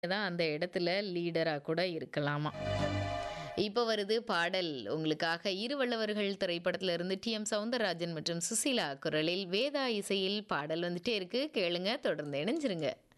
தான் அந்த இடத்துல லீடரா கூட இருக்கலாமா. இப்ப வருது பாடல் உங்களுக்காக. இருவல்லவர்கள் திரைப்படத்துல இருந்து டி.எம். சௌந்தரராஜன் மற்றும் சுசீலா குரலில் வேதா இசையில் பாடல் வந்துட்டே இருக்கு. கேளுங்க, தொடர்ந்து இணைஞ்சிருங்க.